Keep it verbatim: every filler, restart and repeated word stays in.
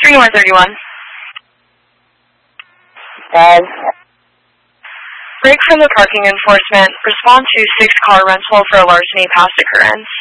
three one three one. Dad. Break from the parking enforcement. Respond to six car rental for a larceny past occurrence.